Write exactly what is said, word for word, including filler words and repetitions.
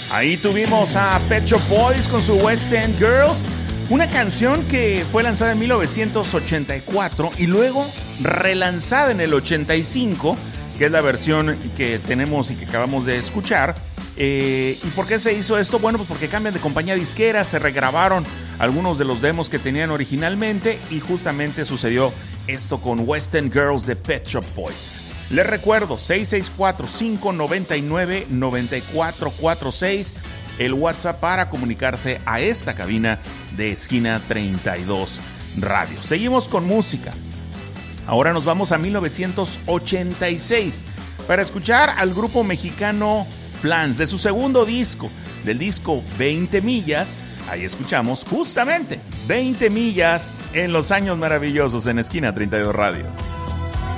Ahí tuvimos a Pet Shop Boys con su West End Girls, una canción que fue lanzada en mil novecientos ochenta y cuatro y luego relanzada en el ochenta y cinco, que es la versión que tenemos y que acabamos de escuchar. Eh, ¿Y por qué se hizo esto? Bueno, pues porque cambian de compañía disquera, se regrabaron algunos de los demos que tenían originalmente y justamente sucedió esto con West End Girls de Pet Shop Boys. Les recuerdo, seis seis cuatro, cinco nueve nueve, nueve cuatro cuatro seis, el WhatsApp para comunicarse a esta cabina de Esquina treinta y dos Radio. Seguimos con música. Ahora nos vamos a mil novecientos ochenta y seis para escuchar al grupo mexicano Flans, de su segundo disco, del disco veinte millas. Ahí escuchamos justamente veinte millas en los años maravillosos en Esquina treinta y dos Radio.